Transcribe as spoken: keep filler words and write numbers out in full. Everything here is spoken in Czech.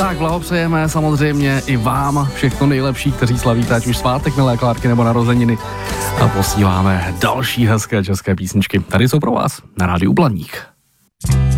Tak blahopřejeme samozřejmě i vám všechno nejlepší, kteří slavíte, ať už svátek, milé Klárky, nebo narozeniny. A posíláme další hezké české písničky. Tady jsou pro vás na Rádiu Blaník.